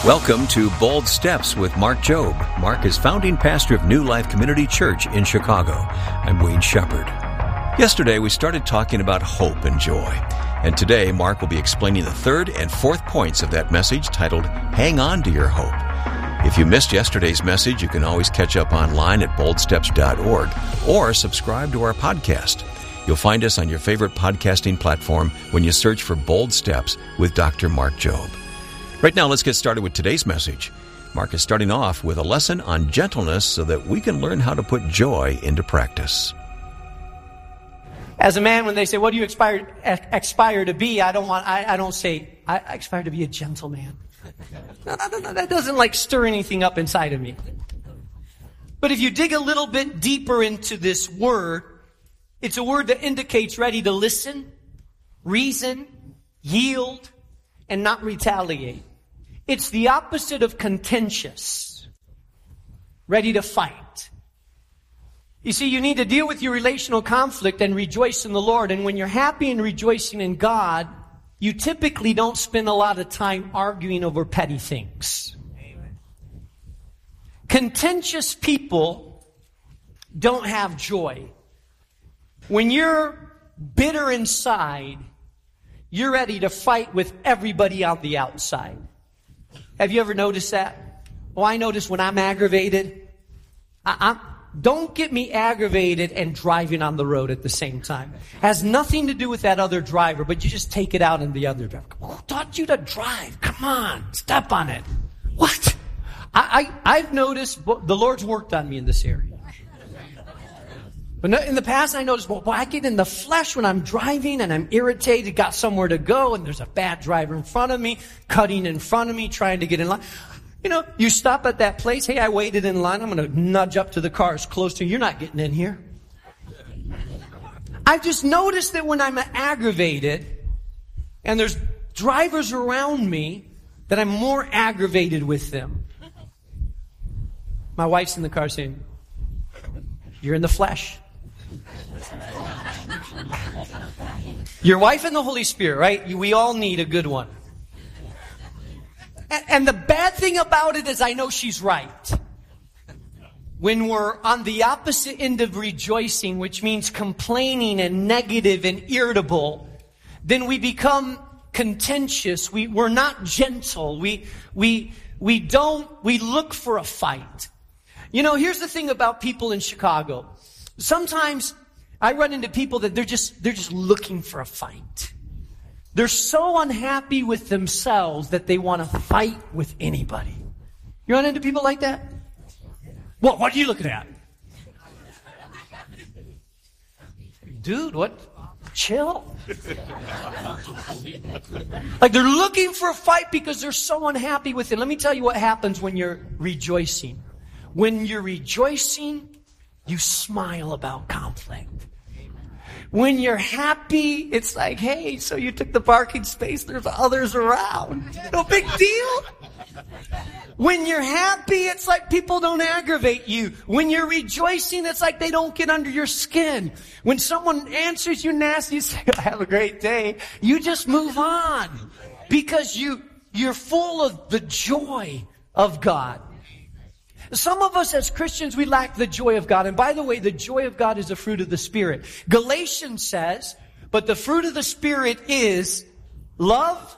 Welcome to Bold Steps with Mark Jobe. Mark is founding pastor of New Life Community Church in Chicago. I'm Wayne Shepherd. Yesterday, we started talking about hope and joy. And today, Mark will be explaining the third and fourth points of that message titled, Hang On to Your Hope. If you missed yesterday's message, you can always catch up online at boldsteps.org or subscribe to our podcast. You'll find us on your favorite podcasting platform when you search for Bold Steps with Dr. Mark Jobe. Right now, let's get started with today's message. Mark is starting off with a lesson on gentleness so that we can learn how to put joy into practice. As a man, when they say, what do you aspire to be? I don't say, I aspire to be a gentleman. No, that doesn't stir anything up inside of me. But if you dig a little bit deeper into this word, it's a word that indicates ready to listen, reason, yield, and not retaliate. It's the opposite of contentious, ready to fight. You see, you need to deal with your relational conflict and rejoice in the Lord. And when you're happy and rejoicing in God, you typically don't spend a lot of time arguing over petty things. Amen. Contentious people don't have joy. When you're bitter inside, you're ready to fight with everybody on the outside. Have you ever noticed that? Oh, I notice when I'm aggravated, don't get me aggravated and driving on the road at the same time. Has nothing to do with that other driver, but you just take it out on the other driver. Who taught you to drive? Come on, step on it. What? I've noticed the Lord's worked on me in this area. But in the past, I noticed, I get in the flesh when I'm driving and I'm irritated, got somewhere to go, and there's a bad driver in front of me, cutting in front of me, trying to get in line. You know, you stop at that place. Hey, I waited in line. I'm going to nudge up to the car as close to you. You're not getting in here. I've just noticed that when I'm aggravated and there's drivers around me, that I'm more aggravated with them. My wife's in the car saying, you're in the flesh. Your wife and the Holy Spirit, right? We all need a good one. And the bad thing about it is I know she's right. When we're on the opposite end of rejoicing, which means complaining and negative and irritable, then we become contentious. We're not gentle. We look for a fight. You know, here's the thing about people in Chicago. Sometimes I run into people that they're just looking for a fight. They're so unhappy with themselves that they want to fight with anybody. You run into people like that? What are you looking at? Dude, what? Chill. They're looking for a fight because they're so unhappy with it. Let me tell you what happens when you're rejoicing. When you're rejoicing, you smile about conflict. When you're happy, it's like, hey, so you took the parking space, there's others around. No big deal. When you're happy, it's like people don't aggravate you. When you're rejoicing, it's like they don't get under your skin. When someone answers you nasty, you say, have a great day. You just move on because you're full of the joy of God. Some of us as Christians, we lack the joy of God. And by the way, the joy of God is a fruit of the Spirit. Galatians says, but the fruit of the Spirit is love,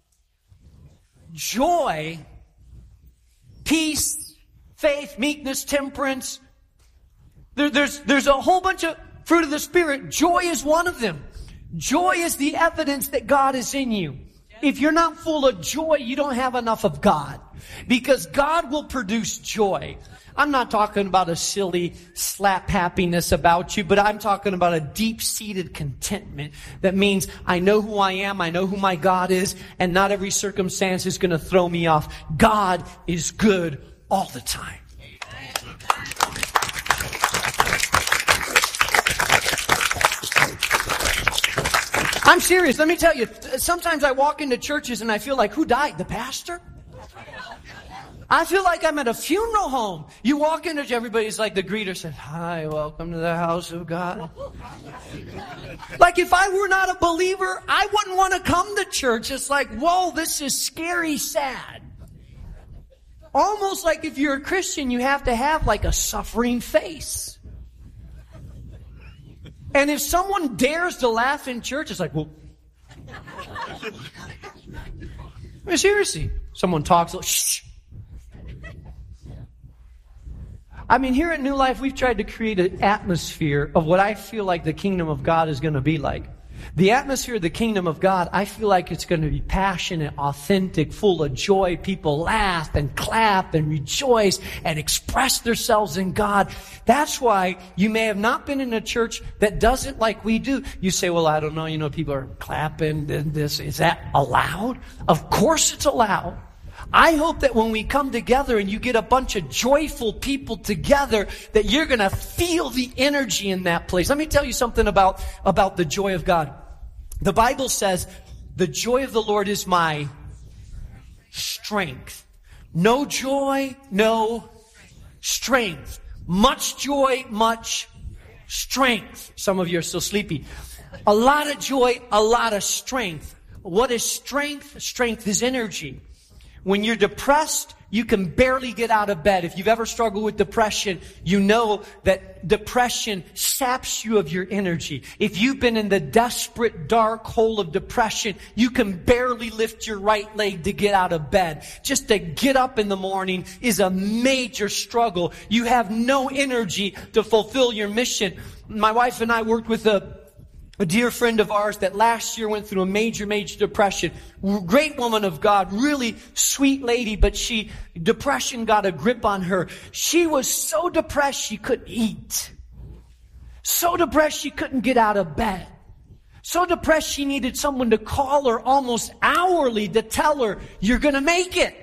joy, peace, faith, meekness, temperance. There's a whole bunch of fruit of the Spirit. Joy is one of them. Joy is the evidence that God is in you. If you're not full of joy, you don't have enough of God. Because God will produce joy. I'm not talking about a silly slap happiness about you, but I'm talking about a deep-seated contentment that means I know who I am, I know who my God is, and not every circumstance is going to throw me off. God is good all the time. I'm serious. Let me tell you, sometimes I walk into churches and I feel like, who died? The pastor? I feel like I'm at a funeral home. You walk into everybody's like the greeter said, hi, welcome to the house of God. Like if I were not a believer, I wouldn't want to come to church. It's like, whoa, this is scary sad. Almost like if you're a Christian, you have to have like a suffering face. And if someone dares to laugh in church, it's like, well... I mean, seriously. Someone talks, shh. I mean, here at New Life, we've tried to create an atmosphere of what I feel like the kingdom of God is going to be like. The atmosphere of the kingdom of God, I feel like it's going to be passionate, authentic, full of joy. People laugh and clap and rejoice and express themselves in God. That's why you may have not been in a church that does it like we do. You say, well, I don't know, people are clapping and this. Is that allowed? Of course it's allowed. I hope that when we come together and you get a bunch of joyful people together, that you're going to feel the energy in that place. Let me tell you something about the joy of God. The Bible says, the joy of the Lord is my strength. No joy, no strength. Much joy, much strength. Some of you are still sleepy. A lot of joy, a lot of strength. What is strength? Strength is energy. When you're depressed, you can barely get out of bed. If you've ever struggled with depression, you know that depression saps you of your energy. If you've been in the desperate, dark hole of depression, you can barely lift your right leg to get out of bed. Just to get up in the morning is a major struggle. You have no energy to fulfill your mission. My wife and I worked with a dear friend of ours that last year went through a major depression. Great woman of God, really sweet lady, but depression got a grip on her. She was so depressed she couldn't eat. So depressed she couldn't get out of bed. So depressed she needed someone to call her almost hourly to tell her, you're going to make it.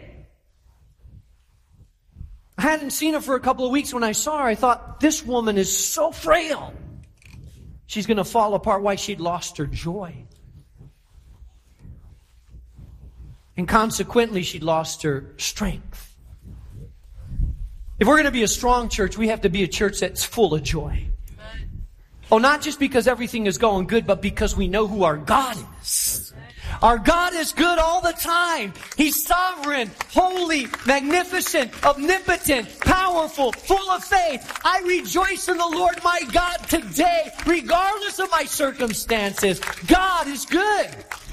I hadn't seen her for a couple of weeks. When I saw her, I thought, this woman is so frail. She's going to fall apart. Why? She'd lost her joy. And consequently, she'd lost her strength. If we're going to be a strong church, we have to be a church that's full of joy. Oh, not just because everything is going good, but because we know who our God is. Our God is good all the time. He's sovereign, holy, magnificent, omnipotent, powerful, full of faith. I rejoice in the Lord my God today, regardless of my circumstances. God is good.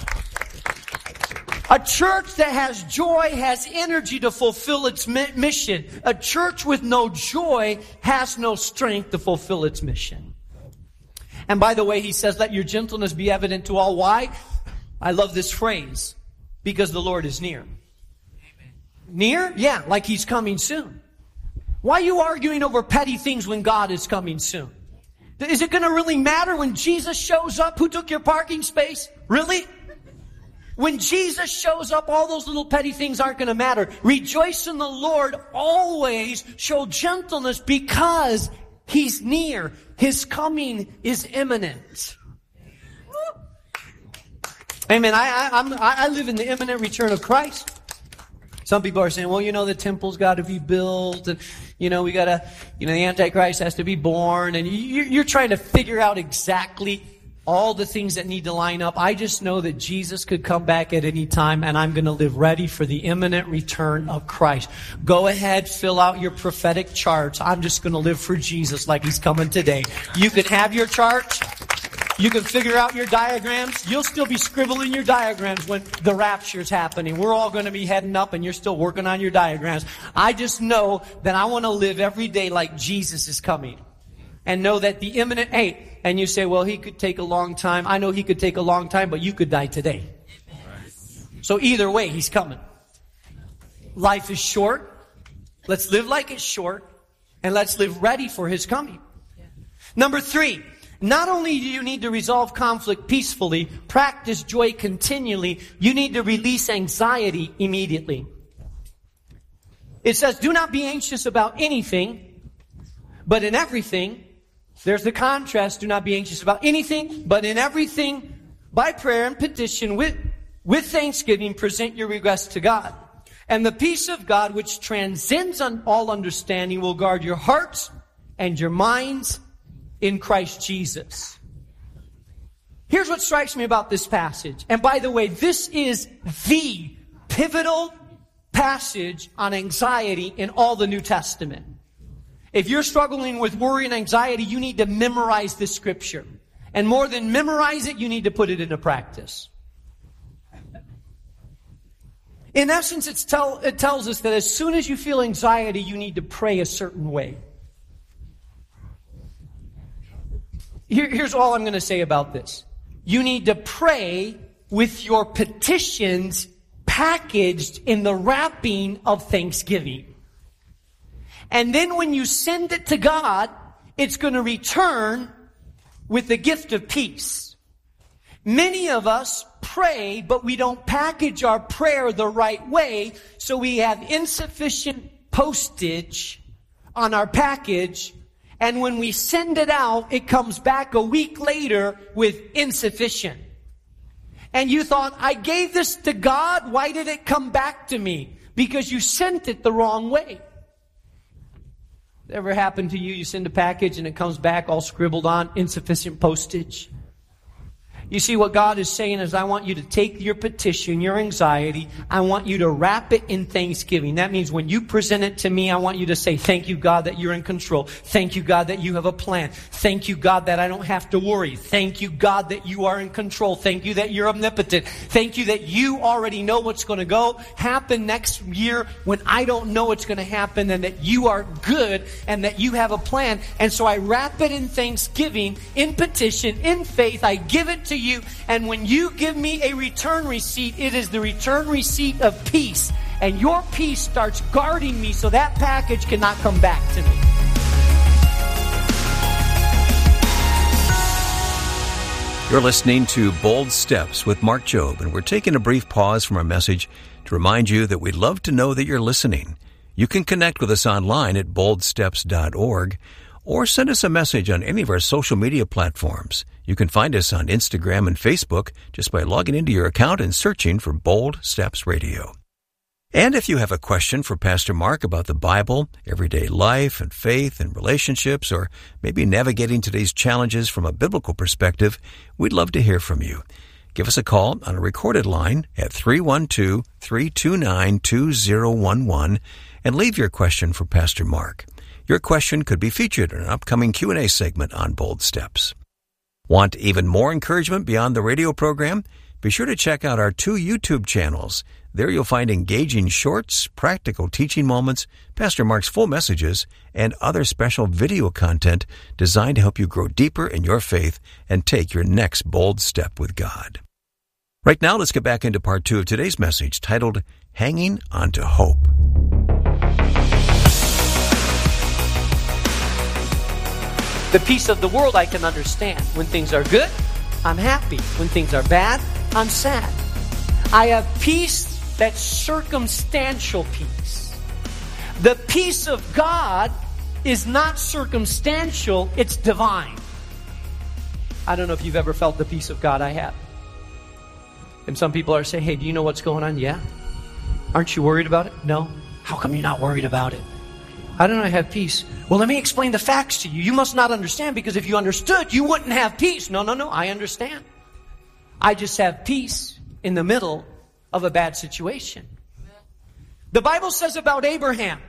A church that has joy has energy to fulfill its mission. A church with no joy has no strength to fulfill its mission. And by the way, he says, let your gentleness be evident to all. Why? I love this phrase. Because the Lord is near. Near? Yeah, like He's coming soon. Why are you arguing over petty things when God is coming soon? Is it going to really matter when Jesus shows up? Who took your parking space? Really? When Jesus shows up, all those little petty things aren't going to matter. Rejoice in the Lord always. Show gentleness because He's near. His coming is imminent. Amen. I live in the imminent return of Christ. Some people are saying, well, the temple's got to be built, and, we got to, the Antichrist has to be born, and you're trying to figure out exactly all the things that need to line up. I just know that Jesus could come back at any time, and I'm going to live ready for the imminent return of Christ. Go ahead, fill out your prophetic charts. I'm just going to live for Jesus like He's coming today. You can have your charts. You can figure out your diagrams. You'll still be scribbling your diagrams when the rapture's happening. We're all going to be heading up and you're still working on your diagrams. I just know that I want to live every day like Jesus is coming. And know that the imminent, and you say, well, He could take a long time. I know He could take a long time, but you could die today. So either way, He's coming. Life is short. Let's live like it's short. And let's live ready for His coming. Number 3. Not only do you need to resolve conflict peacefully, practice joy continually, you need to release anxiety immediately. It says, do not be anxious about anything, but in everything, there's the contrast, do not be anxious about anything, but in everything, by prayer and petition, with thanksgiving, present your requests to God. And the peace of God, which transcends all understanding, will guard your hearts and your minds in Christ Jesus. Here's what strikes me about this passage. And by the way, this is the pivotal passage on anxiety in all the New Testament. If you're struggling with worry and anxiety, you need to memorize this scripture. And more than memorize it, you need to put it into practice. In essence, it tells us that as soon as you feel anxiety, you need to pray a certain way. Here's all I'm going to say about this. You need to pray with your petitions packaged in the wrapping of thanksgiving. And then when you send it to God, it's going to return with the gift of peace. Many of us pray, but we don't package our prayer the right way, so we have insufficient postage on our package, and when we send it out, it comes back a week later with insufficient. And you thought, I gave this to God, why did it come back to me? Because you sent it the wrong way. Ever happened to you? You send a package and it comes back all scribbled on, insufficient postage. You see, what God is saying is, I want you to take your petition, your anxiety, I want you to wrap it in thanksgiving. That means when you present it to me, I want you to say, thank you, God, that you're in control. Thank you, God, that you have a plan. Thank you, God, that I don't have to worry. Thank you, God, that you are in control. Thank you that you're omnipotent. Thank you that you already know what's going to happen next year when I don't know what's going to happen, and that you are good and that you have a plan. And so I wrap it in thanksgiving, in petition, in faith. I give it to you, and when you give me a return receipt, it is the return receipt of peace, and your peace starts guarding me so that package cannot come back to me. You're listening to Bold Steps with Mark Jobe, and we're taking a brief pause from our message to remind you that we'd love to know that you're listening. You can connect with us online at boldsteps.org, or send us a message on any of our social media platforms. You can find us on Instagram and Facebook just by logging into your account and searching for Bold Steps Radio. And if you have a question for Pastor Mark about the Bible, everyday life and faith and relationships, or maybe navigating today's challenges from a biblical perspective, we'd love to hear from you. Give us a call on a recorded line at 312-329-2011 and leave your question for Pastor Mark. Your question could be featured in an upcoming Q&A segment on Bold Steps. Want even more encouragement beyond the radio program? Be sure to check out our 2 YouTube channels. There you'll find engaging shorts, practical teaching moments, Pastor Mark's full messages, and other special video content designed to help you grow deeper in your faith and take your next bold step with God. Right now, let's get back into part 2 of today's message, titled Hanging Onto Hope. The peace of the world I can understand. When things are good, I'm happy. When things are bad, I'm sad. I have peace that's circumstantial peace. The peace of God is not circumstantial, it's divine. I don't know if you've ever felt the peace of God. I have. And some people are saying, hey, do you know what's going on? Yeah. Aren't you worried about it? No. How come you're not worried about it? I don't know, I have peace. Well, let me explain the facts to you. You must not understand, because if you understood, you wouldn't have peace. No, I understand. I just have peace in the middle of a bad situation. The Bible says about Abraham,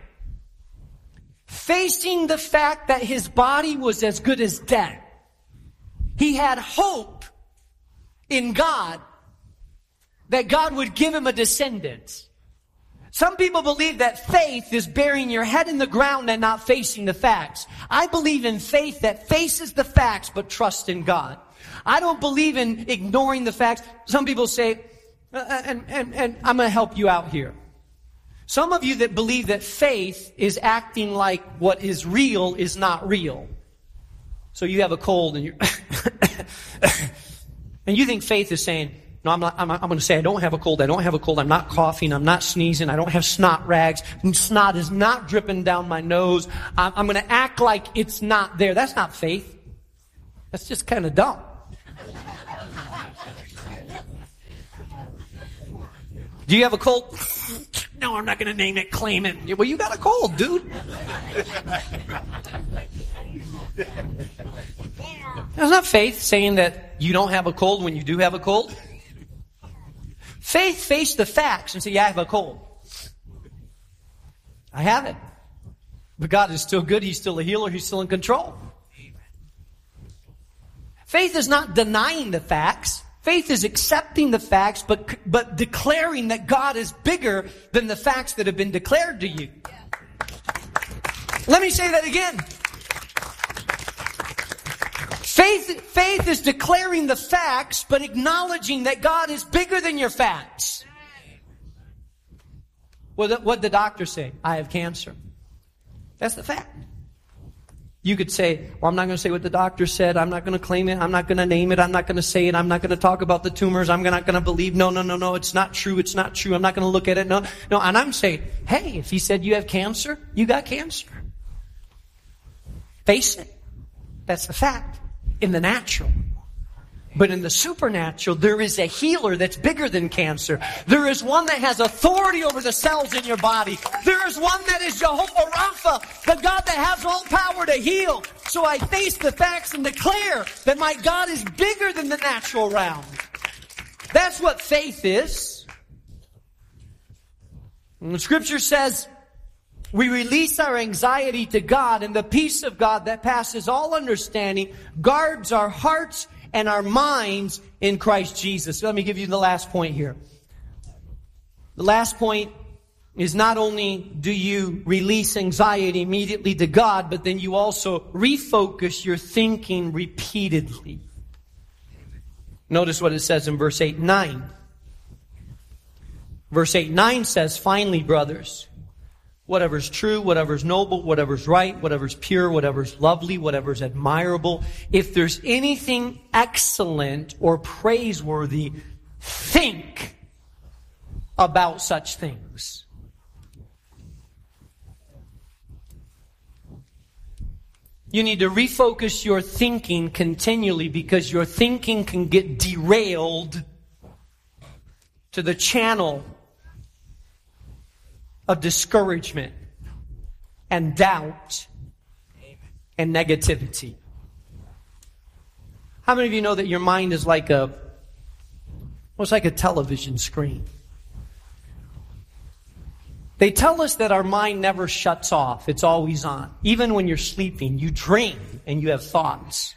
facing the fact that his body was as good as dead, he had hope in God that God would give him a descendant. Some people believe that faith is burying your head in the ground and not facing the facts. I believe in faith that faces the facts but trusts in God. I don't believe in ignoring the facts. Some people say, and I'm going to help you out here. Some of you that believe that faith is acting like what is real is not real. So you have a cold and you're and you think faith is saying, no, I'm going to say I don't have a cold. I don't have a cold. I'm not coughing. I'm not sneezing. I don't have snot rags. Snot is not dripping down my nose. I'm going to act like it's not there. That's not faith. That's just kind of dumb. Do you have a cold? No, I'm not going to name it, claim it. Well, you got a cold, dude. That's not faith saying that you don't have a cold when you do have a cold. Faith faced the facts and said, yeah, I have a cold. I have it. But God is still good. He's still a healer. He's still in control. Faith is not denying the facts. Faith is accepting the facts, but declaring that God is bigger than the facts that have been declared to you. Let me say that again. Faith is declaring the facts, but acknowledging that God is bigger than your facts. What did the doctor say? I have cancer. That's the fact. You could say, well, I'm not going to say what the doctor said. I'm not going to claim it. I'm not going to name it. I'm not going to say it. I'm not going to talk about the tumors. I'm not going to believe. No. It's not true. It's not true. I'm not going to look at it. No. And I'm saying, hey, if he said you have cancer, you got cancer. Face it. That's the fact. In the natural. But in the supernatural, there is a healer that's bigger than cancer. There is one that has authority over the cells in your body. There is one that is Jehovah Rapha, the God that has all power to heal. So I face the facts and declare that my God is bigger than the natural realm. That's what faith is. And the Scripture says, we release our anxiety to God, and the peace of God that passes all understanding guards our hearts and our minds in Christ Jesus. Let me give you the last point here. The last point is not only do you release anxiety immediately to God, but then you also refocus your thinking repeatedly. Notice what it says in verse 8 and 9. Verse 8 and 9 says, finally, brothers, whatever's true, whatever's noble, whatever's right, whatever's pure, whatever's lovely, whatever's admirable, if there's anything excellent or praiseworthy, think about such things. You need to refocus your thinking continually, because your thinking can get derailed to the channel of discouragement and doubt and negativity. How many of you know that your mind is like a television screen? They tell us that our mind never shuts off. It's always on. Even when you're sleeping, you dream and you have thoughts.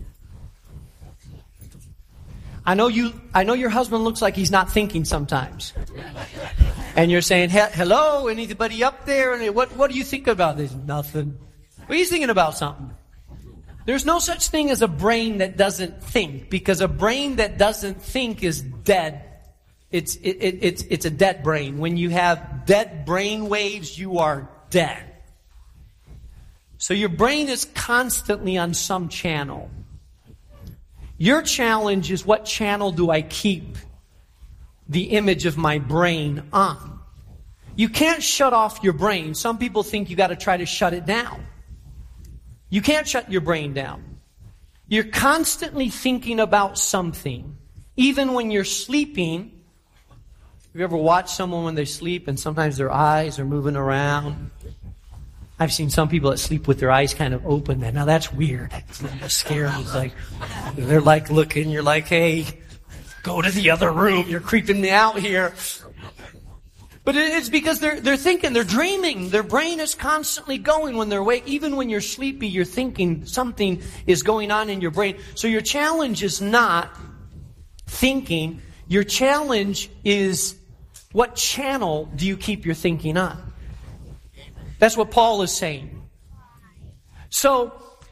I know your husband looks like he's not thinking sometimes. And you're saying, hello, anybody up there? And what do you think about this? Nothing. Well, he's thinking about something. There's no such thing as a brain that doesn't think, because a brain that doesn't think is dead. It's a dead brain. When you have dead brain waves, you are dead. So your brain is constantly on some channel. Your challenge is, what channel do I keep the image of my brain on? You can't shut off your brain. Some people think you got to try to shut it down. You can't shut your brain down. You're constantly thinking about something. Even when you're sleeping. Have you ever watched someone when they sleep and sometimes their eyes are moving around? I've seen some people that sleep with their eyes kind of open. Now that's weird. It's a little scary. It's like, they're like looking. You're like, hey, go to the other room. You're creeping me out here. But it's because they're thinking, they're dreaming. Their brain is constantly going when they're awake. Even when you're sleepy, you're thinking something is going on in your brain. So your challenge is not thinking. Your challenge is, what channel do you keep your thinking on? That's what Paul is saying. So,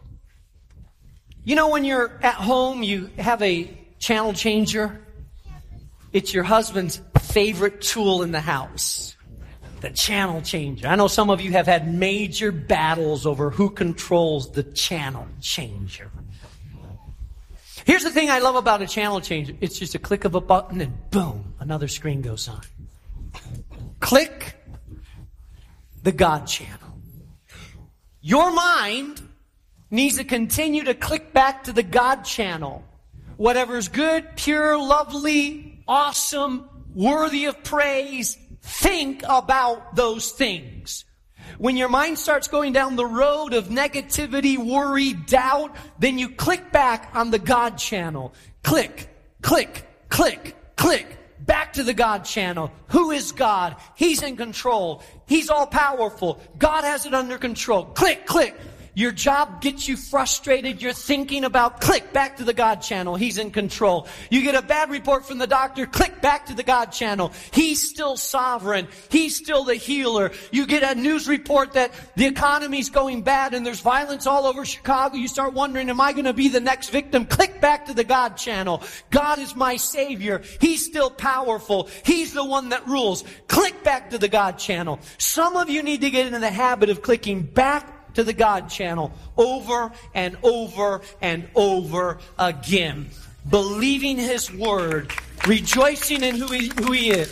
when you're at home, you have a channel changer. It's your husband's favorite tool in the house. The channel changer. I know some of you have had major battles over who controls the channel changer. Here's the thing I love about a channel changer. It's just a click of a button and boom, another screen goes on. Click. The God channel. Your mind needs to continue to click back to the God channel. Whatever's good, pure, lovely, awesome, worthy of praise, think about those things. When your mind starts going down the road of negativity, worry, doubt, then you click back on the God channel. Click, click, click, click. back to the God channel. Who is God? He's in control. He's all powerful. God has it under control. Click, click. Your job gets you frustrated. You're thinking about, click, back to the God channel. He's in control. You get a bad report from the doctor, click, back to the God channel. He's still sovereign. He's still the healer. You get a news report that the economy's going bad and there's violence all over Chicago. You start wondering, am I going to be the next victim? Click back to the God channel. God is my Savior. He's still powerful. He's the one that rules. Click back to the God channel. Some of you need to get into the habit of clicking back to the God channel over and over and over again. Believing His Word. Rejoicing in who He is.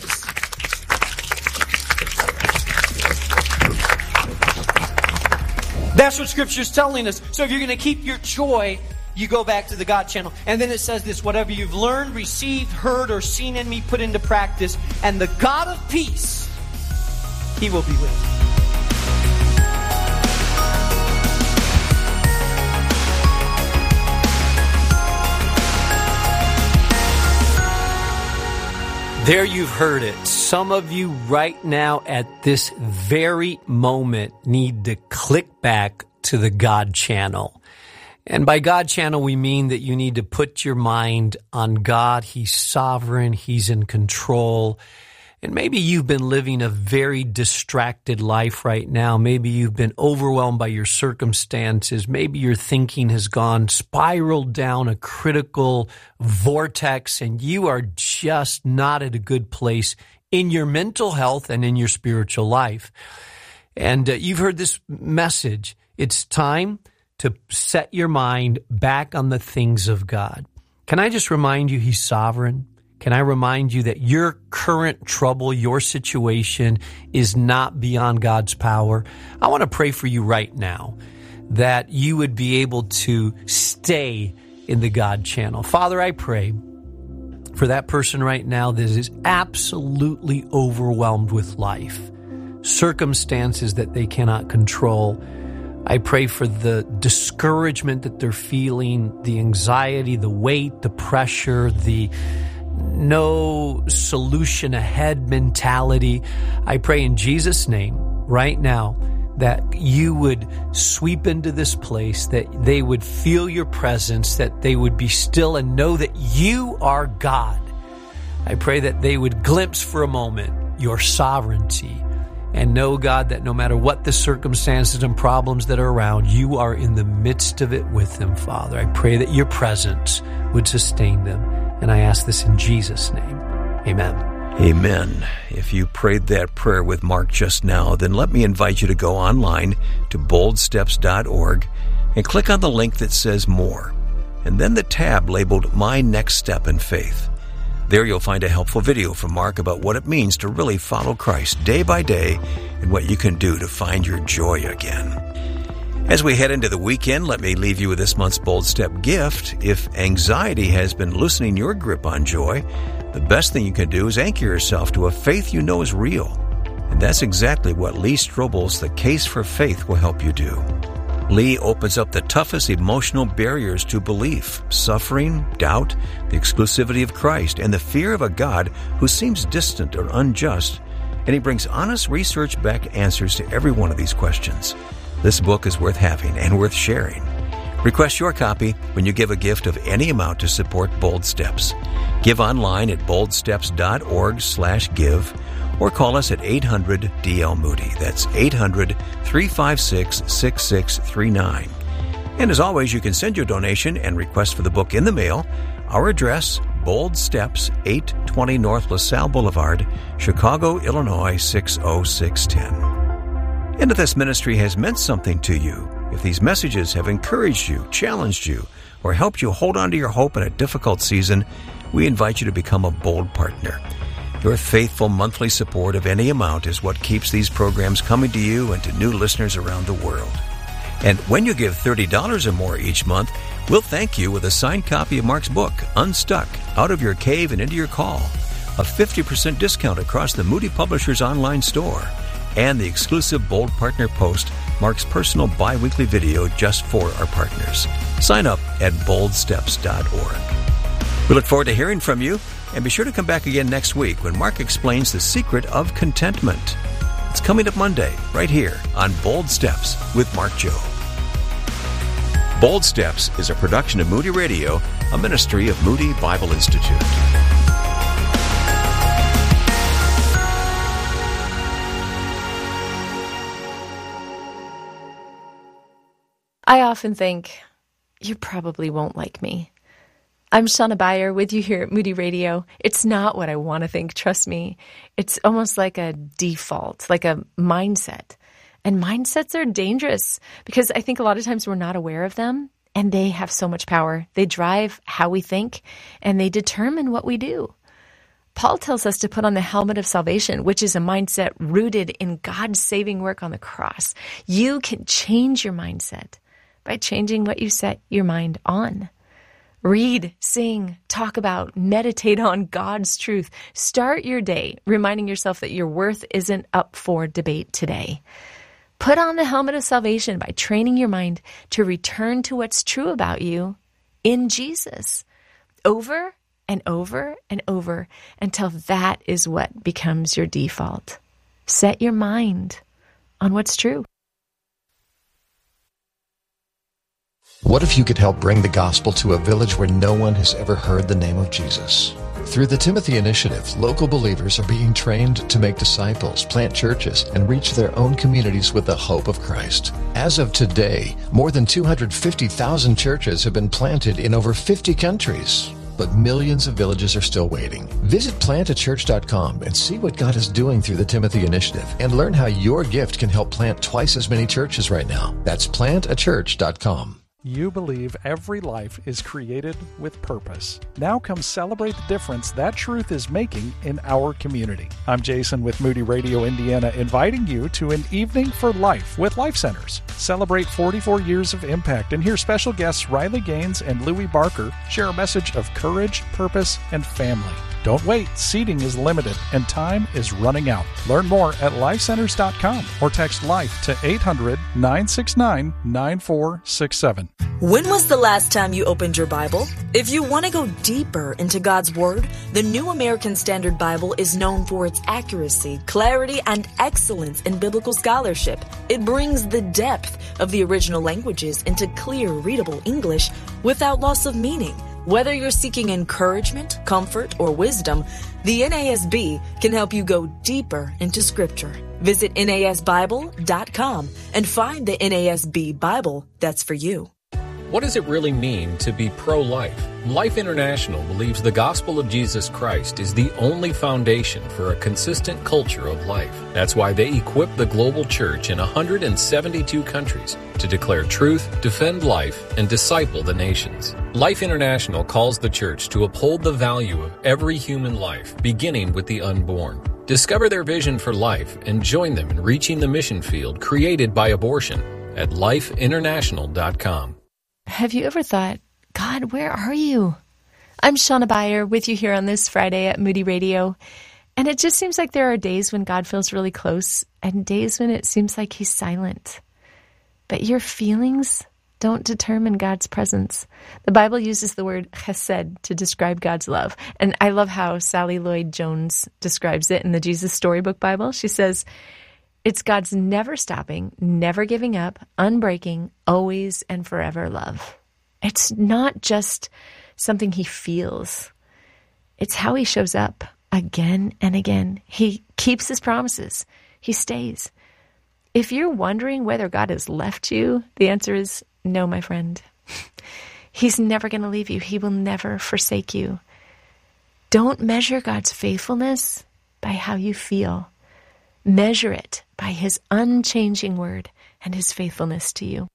That's what Scripture's telling us. So if you're going to keep your joy, you go back to the God channel. And then it says this, whatever you've learned, received, heard, or seen in me, put into practice. And the God of peace, He will be with you. There you've heard it. Some of you right now at this very moment need to click back to the God channel. And by God channel, we mean that you need to put your mind on God. He's sovereign. He's in control. And maybe you've been living a very distracted life right now. Maybe you've been overwhelmed by your circumstances. Maybe your thinking has spiraled down a critical vortex, and you are just not at a good place in your mental health and in your spiritual life. And you've heard this message. It's time to set your mind back on the things of God. Can I just remind you, He's sovereign? Can I remind you that your current trouble, your situation is not beyond God's power? I want to pray for you right now that you would be able to stay in the God channel. Father, I pray for that person right now that is absolutely overwhelmed with life, circumstances that they cannot control. I pray for the discouragement that they're feeling, the anxiety, the weight, the pressure, the no solution ahead mentality. I pray in Jesus' name right now that you would sweep into this place, that they would feel your presence, that they would be still and know that you are God. I pray that they would glimpse for a moment your sovereignty and know, God, that no matter what the circumstances and problems that are around, you are in the midst of it with them, Father. I pray that your presence would sustain them. And I ask this in Jesus' name. Amen. Amen. If you prayed that prayer with Mark just now, then let me invite you to go online to boldsteps.org and click on the link that says More, and then the tab labeled My Next Step in Faith. There you'll find a helpful video from Mark about what it means to really follow Christ day by day and what you can do to find your joy again. As we head into the weekend, let me leave you with this month's Bold Step gift. If anxiety has been loosening your grip on joy, the best thing you can do is anchor yourself to a faith you know is real. And that's exactly what Lee Strobel's The Case for Faith will help you do. Lee opens up the toughest emotional barriers to belief: suffering, doubt, the exclusivity of Christ, and the fear of a God who seems distant or unjust. And he brings honest research-backed answers to every one of these questions. This book is worth having and worth sharing. Request your copy when you give a gift of any amount to support Bold Steps. Give online at boldsteps.org/give or call us at 800-DL-MOODY. That's 800-356-6639. And as always, you can send your donation and request for the book in the mail. Our address, Bold Steps, 820 North LaSalle Boulevard, Chicago, Illinois, 60610. And if this ministry has meant something to you, if these messages have encouraged you, challenged you, or helped you hold on to your hope in a difficult season, we invite you to become a Bold partner. Your faithful monthly support of any amount is what keeps these programs coming to you and to new listeners around the world. And when you give $30 or more each month, we'll thank you with a signed copy of Mark's book, Unstuck, Out of Your Cave and Into Your Call, a 50% discount across the Moody Publishers online store, and the exclusive Bold Partner Post, Mark's personal bi-weekly video just for our partners. Sign up at boldsteps.org. We look forward to hearing from you. And be sure to come back again next week when Mark explains the secret of contentment. It's coming up Monday, right here on Bold Steps with Mark Jobe. Bold Steps is a production of Moody Radio, a ministry of Moody Bible Institute. I often think, you probably won't like me. I'm Shauna Beyer with you here at Moody Radio. It's not what I want to think, trust me. It's almost like a default, like a mindset. And mindsets are dangerous because I think a lot of times we're not aware of them, and they have so much power. They drive how we think, and they determine what we do. Paul tells us to put on the helmet of salvation, which is a mindset rooted in God's saving work on the cross. You can change your mindset by changing what you set your mind on. Read, sing, talk about, meditate on God's truth. Start your day reminding yourself that your worth isn't up for debate today. Put on the helmet of salvation by training your mind to return to what's true about you in Jesus over and over and over until that is what becomes your default. Set your mind on what's true. What if you could help bring the gospel to a village where no one has ever heard the name of Jesus? Through the Timothy Initiative, local believers are being trained to make disciples, plant churches, and reach their own communities with the hope of Christ. As of today, more than 250,000 churches have been planted in over 50 countries. But millions of villages are still waiting. Visit plantachurch.com and see what God is doing through the Timothy Initiative and learn how your gift can help plant twice as many churches right now. That's plantachurch.com. You believe every life is created with purpose. Now come celebrate the difference that truth is making in our community. I'm Jason with Moody Radio Indiana, inviting you to an evening for life with Life Centers. Celebrate 44 years of impact and hear special guests Riley Gaines and Louie Barker share a message of courage, purpose, and family. Don't wait. Seating is limited and time is running out. Learn more at lifecenters.com or text LIFE to 800-969-9467. When was the last time you opened your Bible? If you want to go deeper into God's Word, the New American Standard Bible is known for its accuracy, clarity, and excellence in biblical scholarship. It brings the depth of the original languages into clear, readable English without loss of meaning. Whether you're seeking encouragement, comfort, or wisdom, the NASB can help you go deeper into Scripture. Visit NASBible.com and find the NASB Bible that's for you. What does it really mean to be pro-life? Life International believes the gospel of Jesus Christ is the only foundation for a consistent culture of life. That's why they equip the global church in 172 countries to declare truth, defend life, and disciple the nations. Life International calls the church to uphold the value of every human life, beginning with the unborn. Discover their vision for life and join them in reaching the mission field created by abortion at lifeinternational.com. Have you ever thought, God, where are you? I'm Shauna Beyer with you here on this Friday at Moody Radio. And it just seems like there are days when God feels really close and days when it seems like he's silent. But your feelings don't determine God's presence. The Bible uses the word chesed to describe God's love. And I love how Sally Lloyd-Jones describes it in the Jesus Storybook Bible. She says, it's God's never stopping, never giving up, unbreaking, always and forever love. It's not just something he feels. It's how he shows up again and again. He keeps his promises. He stays. If you're wondering whether God has left you, the answer is no, my friend. He's never going to leave you. He will never forsake you. Don't measure God's faithfulness by how you feel. Measure it by his unchanging word and his faithfulness to you.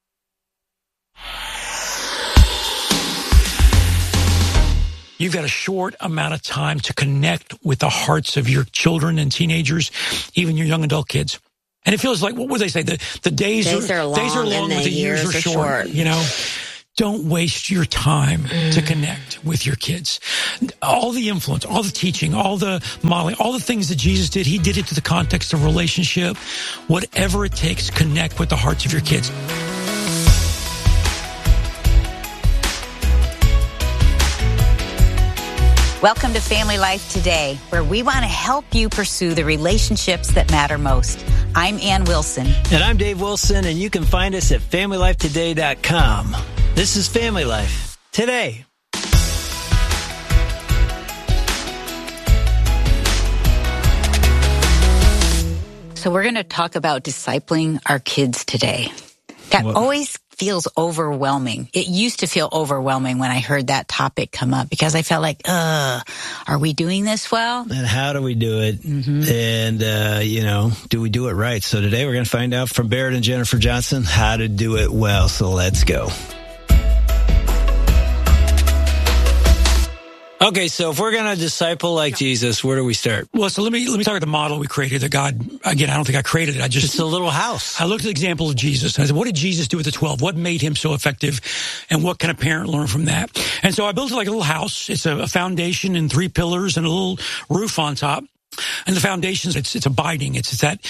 You've got a short amount of time to connect with the hearts of your children and teenagers, even your young adult kids. And it feels like, what would they say? The days are long, but the years are short. You know, don't waste your time to connect with your kids. All the influence, all the teaching, all the modeling, all the things that Jesus did, he did it to the context of relationship. Whatever it takes, connect with the hearts of your kids. Welcome to Family Life Today, where we want to help you pursue the relationships that matter most. I'm Ann Wilson. And I'm Dave Wilson, and you can find us at FamilyLifeToday.com. This is Family Life Today. So we're going to talk about discipling our kids today. That always feels overwhelming. It used to feel overwhelming when I heard that topic come up because I felt like, are we doing this well? And how do we do it? Mm-hmm. And, do we do it right? So today we're going to find out from Barrett and Jennifer Johnson how to do it well. So let's go. Okay, so if we're going to disciple like Jesus, where do we start? Well, so let me talk about the model we created that God, again, I don't think I created it. It's a little house. I looked at the example of Jesus. And I said, what did Jesus do with the 12? What made him so effective? And what can a parent learn from that? And so I built it like a little house. It's a foundation and 3 pillars and a little roof on top. And the foundations, it's abiding. It's that,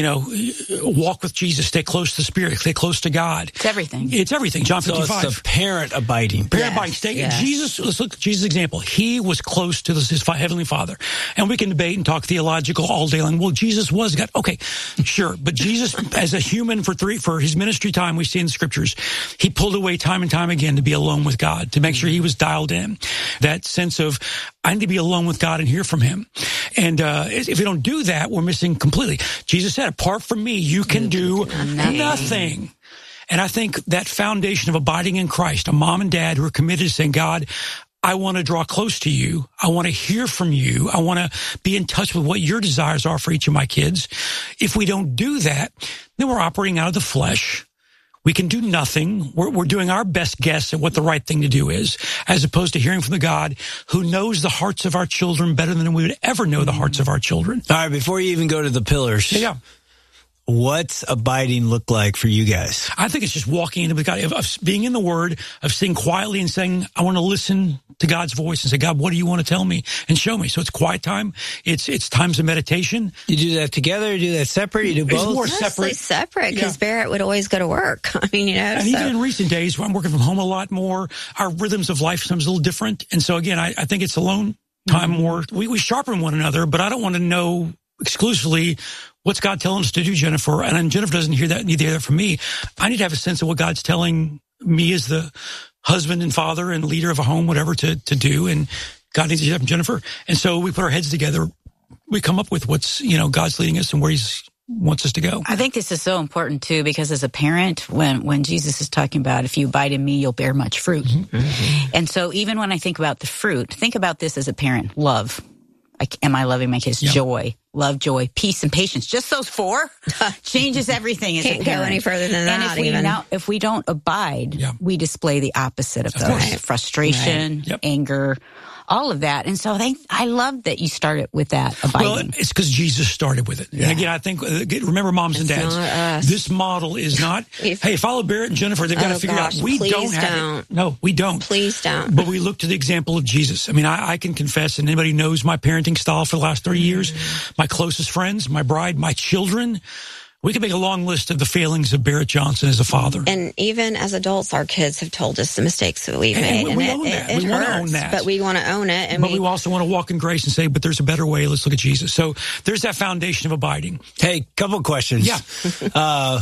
walk with Jesus, stay close to the Spirit, stay close to God. It's everything. It's everything. John 55. So it's the parent abiding. Parent abiding. Jesus, let's look at Jesus' example. He was close to his Heavenly Father. And we can debate and talk theological all day long. Well, Jesus was God. Okay, sure. But Jesus, as a human for his ministry time, we see in the Scriptures, he pulled away time and time again to be alone with God, to make sure he was dialed in. That sense of, I need to be alone with God and hear from him. And if we don't do that, we're missing completely. Jesus said, apart from me, you can do nothing. And I think that foundation of abiding in Christ, a mom and dad who are committed to saying, God, I want to draw close to you. I want to hear from you. I want to be in touch with what your desires are for each of my kids. If we don't do that, then we're operating out of the flesh. We can do nothing. We're doing our best guess at what the right thing to do is, as opposed to hearing from the God who knows the hearts of our children better than we would ever know the hearts of our children. All right, before you even go to the pillars. Yeah. What's abiding look like for you guys? I think it's just walking into God, of being in the Word, of sitting quietly and saying, I want to listen to God's voice and say, God, what do you want to tell me and show me? So it's quiet time. It's times of meditation. You do that together? You do that separate? You do both? It's more separate because Barrett would always go to work. I mean, And even in recent days, I'm working from home a lot more. Our rhythms of life sometimes a little different. And so again, I think it's alone time more. We sharpen one another, but I don't want to know exclusively what's God telling us to do, Jennifer. And Jennifer doesn't hear that, neither hear that from me. I need to have a sense of what God's telling me as the husband and father and leader of a home, whatever, to do. And God needs to hear that from Jennifer. And so we put our heads together. We come up with what's, God's leading us and where He's wants us to go. I think this is so important too, because as a parent, when Jesus is talking about, if you abide in me, you'll bear much fruit. Mm-hmm. And so even when I think about the fruit, think about this as a parent. Love. Am I loving my kids? Yep. Joy, love, joy, peace, and patience. Just those 4 changes everything. Can't go any further than that. And if we don't abide, we display the opposite of those. Frustration, anger, all of that. And so I love that you started with that abiding. Well, it's because Jesus started with it. Yeah. And again, I think, remember moms and dads, this model is not, hey, follow Barrett and Jennifer. They've got to figure out. We don't have it. No, we don't. Please don't. But we look to the example of Jesus. I mean, I can confess, and anybody knows my parenting style for the last 30 years, my closest friends, my bride, my children. We can make a long list of the failings of Barrett Johnson as a father. And even as adults, our kids have told us the mistakes that we've made. And we own that. We want to own that. But we want to own it. But we also want to walk in grace and say, but there's a better way. Let's look at Jesus. So there's that foundation of abiding. Hey, couple questions. Yeah.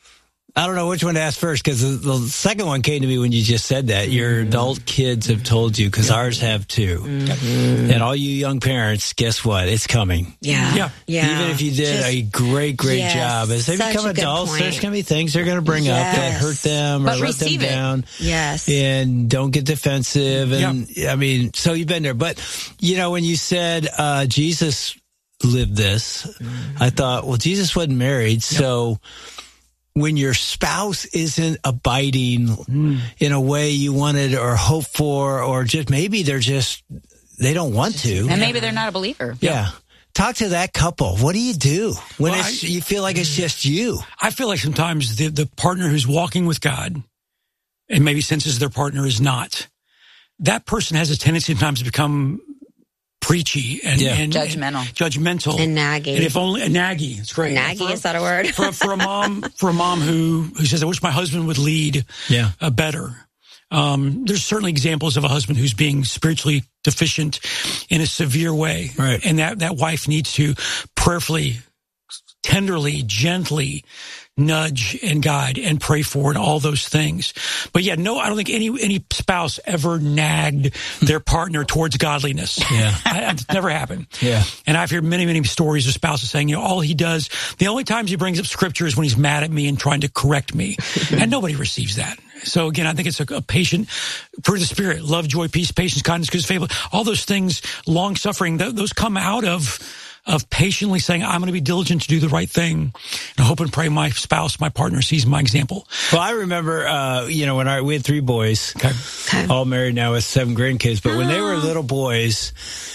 I don't know which one to ask first, because the second one came to me when you just said that. Your adult kids have told you, because ours have too. Mm-hmm. And all you young parents, guess what? It's coming. Yeah. Even if you did a great job. As they become adults, there's going to be things they're going to bring up that hurt them or let them down. Yes. And don't get defensive. And I mean, so you've been there. But, when you said Jesus lived this, I thought, well, Jesus wasn't married, so when your spouse isn't abiding in a way you wanted or hope for, or just maybe they don't want to. And maybe they're not a believer. Yeah. Talk to that couple. What do you do when you feel like it's just you? I feel like sometimes the partner who's walking with God and maybe senses their partner is not, that person has a tendency sometimes to become preachy and judgmental and naggy. And if only naggy, it's great. Naggy, is that a word? for a mom who says, I wish my husband would lead better. There's certainly examples of a husband who's being spiritually deficient in a severe way. Right. And that wife needs to prayerfully, tenderly, gently nudge and guide and pray for and all those things. But yeah, no, I don't think any spouse ever nagged their partner towards godliness. Yeah. It's never happened. Yeah. And I've heard many, many stories of spouses saying, all he does, the only times he brings up scripture is when he's mad at me and trying to correct me. And nobody receives that. So again, I think it's a patient, fruit of the Spirit, love, joy, peace, patience, kindness, goodness, faith, all those things, long suffering, those come out of patiently saying, I'm going to be diligent to do the right thing. And I hope and pray my spouse, my partner sees my example. Well, I remember, when we had 3 boys, all married now with 7 grandkids, but when they were little boys,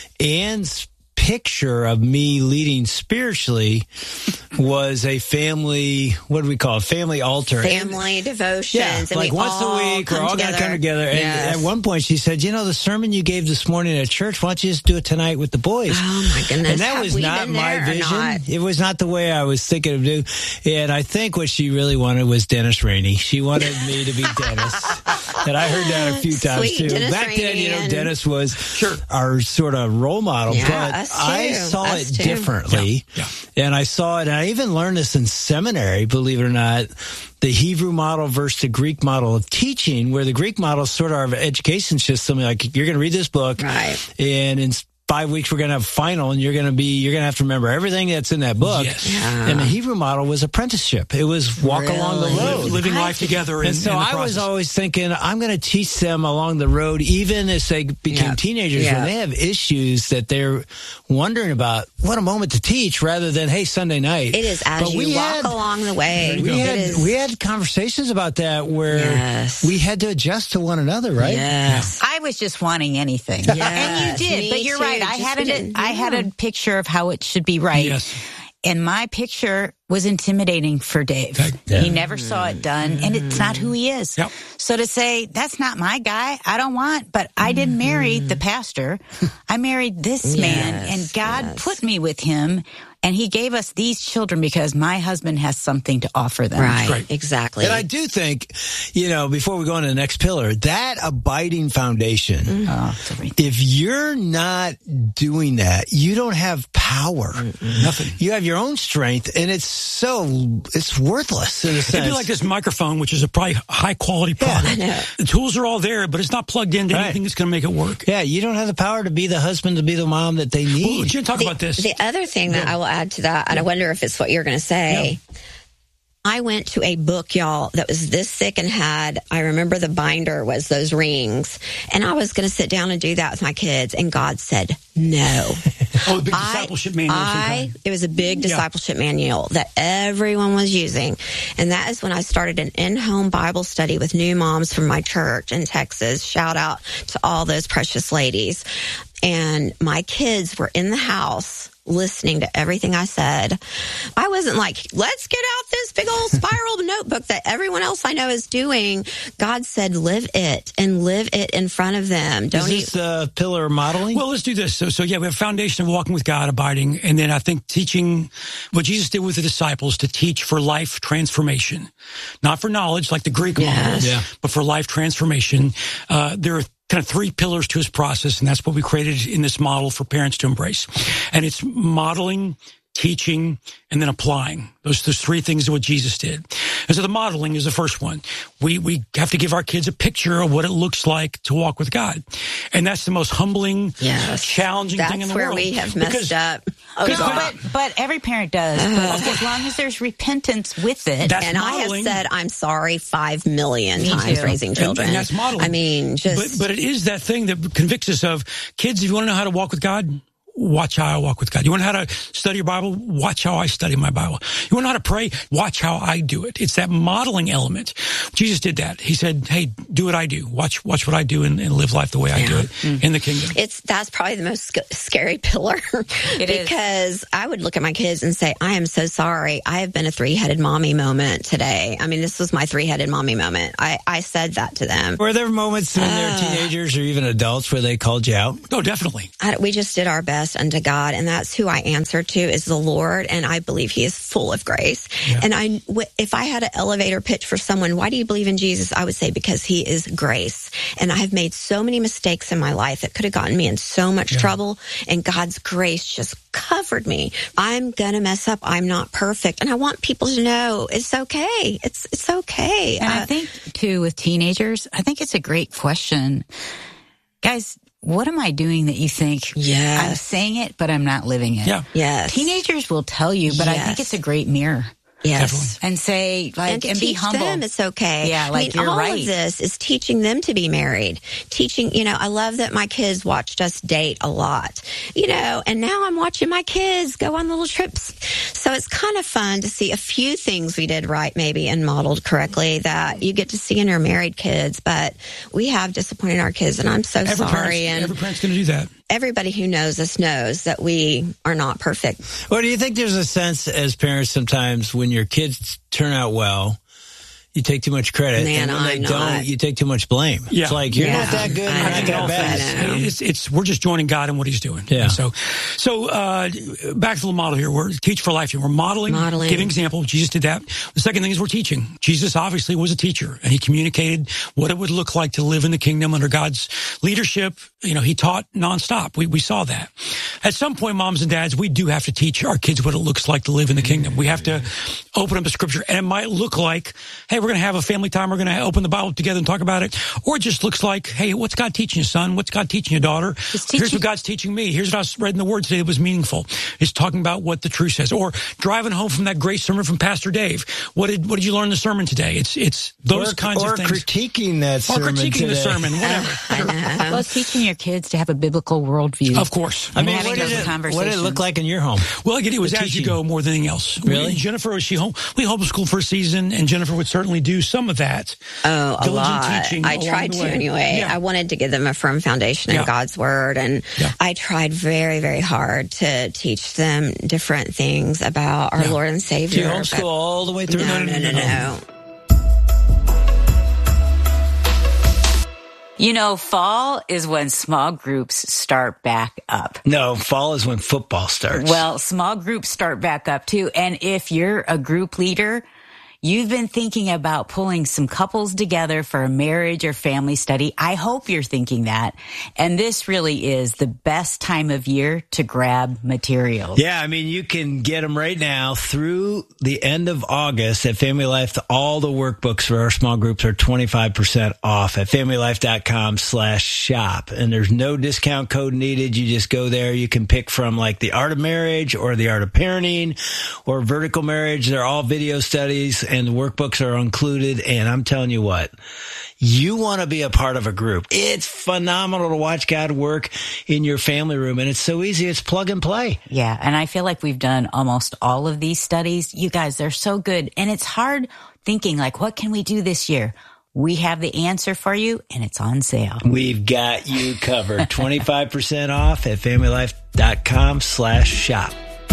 Anne's picture of me leading spiritually was a family, what do we call it? Family altar. Family devotions. Yeah, and like once a week, we're all going to come together. And at one point she said, the sermon you gave this morning at church, why don't you just do it tonight with the boys? Oh, my goodness. And that was not my vision. It was not the way I was thinking of doing. And I think what she really wanted was Dennis Rainey. She wanted me to be Dennis. And I heard that a few times, too. Dennis Back Rainey then, Dennis was our sort of role model. Yeah, but I saw it differently. Yeah. And I saw it, and I even learned this in seminary, believe it or not, the Hebrew model versus the Greek model of teaching, where the Greek model is sort of our education system. Like, you're going to read this book, and in 5 weeks we're going to have a final, and you're going to have to remember everything that's in that book. Yes. Yeah. And the Hebrew model was apprenticeship. It was walk along the road, living life together. And so I was always thinking, I'm going to teach them along the road, even as they became teenagers, when they have issues that they're wondering about. What a moment to teach, rather than, hey, Sunday night. It is as you walk along the way. We had conversations about that where we had to adjust to one another, right? Yes. I was just wanting anything. Yes. And you did, but you're right. I had a picture of how it should be right. Yes. And my picture was intimidating for Dave. He never saw it done, and it's not who he is. Yep. So to say, that's not my guy, I don't want, but I didn't marry the pastor. I married this man, and God put me with him, and he gave us these children because my husband has something to offer them. Right, exactly. And I do think, before we go on to the next pillar, that abiding foundation, if you're not doing that, you don't have power. Nothing. You have your own strength, and it's worthless in a sense. It'd be like this microphone, which is a probably high-quality product. I know. The tools are all there, but it's not plugged into anything that's going to make it work. Yeah, you don't have the power to be the husband, to be the mom that they need. Well, Jen, talk about this. The other thing that I will add to that, and I wonder if it's what you're going to say. Yeah. I went to a book, y'all, that was this thick and I remember the binder was those rings. And I was going to sit down and do that with my kids. And God said, no. Oh, the big discipleship manual. It was a big discipleship manual that everyone was using. And that is when I started an in-home Bible study with new moms from my church in Texas. Shout out to all those precious ladies. And my kids were in the house listening to everything I said. I wasn't like, let's get out this big old spiral notebook that everyone else I know is doing. God said, live it and live it in front of them. Is this pillar modeling? Well, let's do this. So we have a foundation of walking with God, abiding, and then I think teaching what Jesus did with the disciples to teach for life transformation, not for knowledge like the Greek model, but for life transformation. There are kind of 3 pillars to his process, and that's what we created in this model for parents to embrace. And it's modeling, teaching, and then applying. Those 3 things are what Jesus did. And so the modeling is the first one. We have to give our kids a picture of what it looks like to walk with God. And that's the most humbling, challenging thing in the world. That's where we have messed up. But every parent does. But as long as there's repentance with it. And I have said I'm sorry 5 million times raising children. And that's modeling. I mean, But it is that thing that convicts us of, kids, if you want to know how to walk with God, watch how I walk with God. You want to know how to study your Bible? Watch how I study my Bible. You want to know how to pray? Watch how I do it. It's that modeling element. Jesus did that. He said, hey, do what I do. Watch what I do and live life the way I do it in the kingdom. That's probably the most scary pillar. Because I would look at my kids and say, I am so sorry. I have been a 3-headed mommy moment today. I mean, this was my 3-headed mommy moment. I said that to them. Were there moments when they were teenagers or even adults where they called you out? Oh, definitely. We just did our best best unto God, and that's who I answer to is the Lord, and I believe He is full of grace. Yeah. And if I had an elevator pitch for someone, why do you believe in Jesus? I would say because He is grace. And I have made so many mistakes in my life that could have gotten me in so much trouble, and God's grace just covered me. I'm gonna mess up. I'm not perfect, and I want people to know it's okay. It's okay. And I think too with teenagers, I think it's a great question, guys. What am I doing that you think I'm saying it, but I'm not living it? Yeah. Yes. Teenagers will tell you, but I think it's a great mirror. Yes. Definitely. And say, like, and be humble. Them it's okay. Yeah, like, you're right. All of this is teaching them to be married. Teaching, I love that my kids watched us date a lot, and now I'm watching my kids go on little trips. So it's kind of fun to see a few things we did right, maybe, and modeled correctly that you get to see in your married kids. But we have disappointed our kids, and I'm so sorry. Every parent's going to do that. Everybody who knows us knows that we are not perfect. Well, do you think there's a sense as parents sometimes when your kids turn out well, you take too much credit, and when they don't, you take too much blame? Yeah. It's like, you're not that good, you're not that bad. We're just joining God in what He's doing. Yeah. So back to the model here. We're Teach for Life here. We're modeling, giving example. Jesus did that. The second thing is we're teaching. Jesus obviously was a teacher, and He communicated what it would look like to live in the kingdom under God's leadership. He taught nonstop. We saw that. At some point, moms and dads, we do have to teach our kids what it looks like to live in the kingdom. We have to open up the scripture, and it might look like, hey, we're going to have a family time. We're going to open the Bible together and talk about it. Or it just looks like, hey, what's God teaching you, son? What's God teaching you, daughter? Here's what God's teaching me. Here's what I read in the Word today that was meaningful. It's talking about what the truth says. Or driving home from that great sermon from Pastor Dave. What did you learn in the sermon today? It's those kinds of things. Or critiquing that sermon today. Or critiquing the sermon, whatever. Well, it's teaching your kids to have a biblical worldview. Of course. I mean, what did it look like in your home? Well, again, it was as you go more than anything else. Really? Jennifer, was she home? We homeschooled for a season, and Jennifer would certainly do some of that. Oh, a lot. I tried to anyway. Yeah. I wanted to give them a firm foundation in God's Word, and I tried very, very hard to teach them different things about our Lord and Savior. Do you homeschool all the way through? No. Fall is when small groups start back up. No, fall is when football starts. Well, small groups start back up too. And if you're a group leader, you've been thinking about pulling some couples together for a marriage or family study. I hope you're thinking that. And this really is the best time of year to grab materials. Yeah, I mean, you can get them right now through the end of August at Family Life. All the workbooks for our small groups are 25% off at familylife.com/shop. And there's no discount code needed. You just go there. You can pick from like the Art of Marriage or the Art of Parenting or Vertical Marriage. They're all video studies, and the workbooks are included. And I'm telling you what, you want to be a part of a group. It's phenomenal to watch God work in your family room. And it's so easy. It's plug and play. Yeah. And I feel like we've done almost all of these studies. You guys, they're so good. And it's hard thinking like, what can we do this year? We have the answer for you, and it's on sale. We've got you covered. 25% off at familylife.com/shop.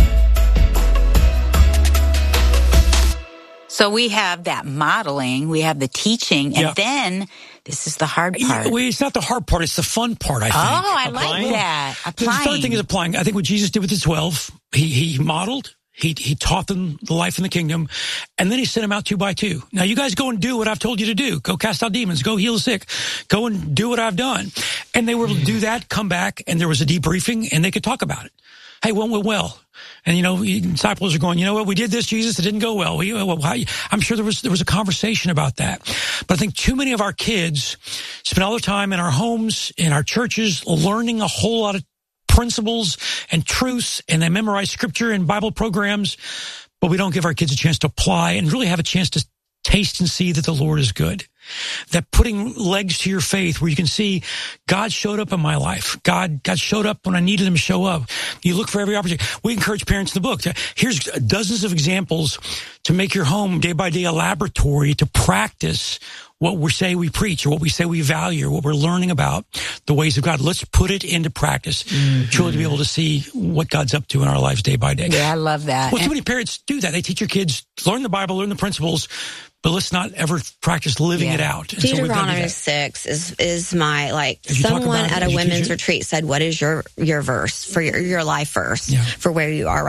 So we have that modeling, we have the teaching, and then this is the hard part. It's not the hard part, it's the fun part, I think. Oh, I like that. Applying. The third thing is applying. I think what Jesus did with the 12, he modeled, he taught them the life in the kingdom, and then he sent them out 2 by 2. Now you guys go and do what I've told you to do. Go cast out demons, go heal the sick, go and do what I've done. And they were able to do that, come back, and there was a debriefing, and they could talk about it. Hey, what went well? And, disciples are going, you know what, we did this, Jesus, it didn't go well. I'm sure there was a conversation about that. But I think too many of our kids spend all their time in our homes, in our churches, learning a whole lot of principles and truths, and they memorize scripture and Bible programs, but we don't give our kids a chance to apply and really have a chance to taste and see that the Lord is good. That putting legs to your faith where you can see God showed up in my life. God showed up when I needed him to show up. You look for every opportunity. We encourage parents in the book. Here's dozens of examples to make your home day by day a laboratory to practice what we say we preach or what we say we value or what we're learning about the ways of God. Let's put it into practice, truly to be able to see what God's up to in our lives day by day. Yeah, I love that. Well, too many parents do that. They teach your kids, learn the Bible, learn the principles, but let's not ever practice living it out. And Deuteronomy 6 is my, someone at a women's retreat said, what is your verse for your life verse for where you are right